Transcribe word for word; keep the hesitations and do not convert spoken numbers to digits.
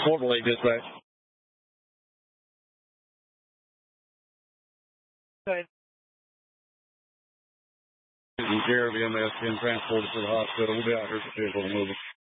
Fort Lake dispatch. Okay. Sheriff M S being transported to the hospital. We'll be out here for vehicle removal.